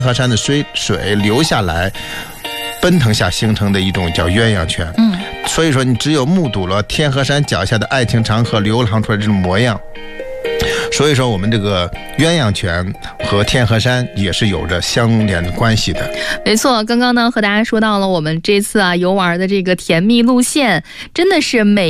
河山的水流下来奔腾下形成的一种叫鸳鸯泉。所以说你只有目睹了天河山脚下的爱情长河流淌出来这种模样，所以说我们这个鸳鸯泉和天河山也是有着相连的关系的。 没错，刚刚呢和大家说到了我们这次游玩的这个甜蜜路线，真的是每